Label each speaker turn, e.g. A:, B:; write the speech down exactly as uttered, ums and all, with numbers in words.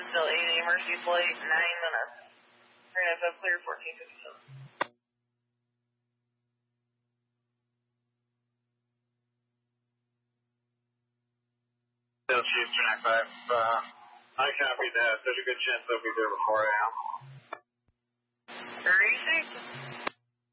A: Still eight A, Mercy flight, nine minutes. We're going to have clear fourteen fifty-seven.
B: Still Chief two nine five, uh, I copy that. There's a good chance they'll be there before I am.
A: Very safe.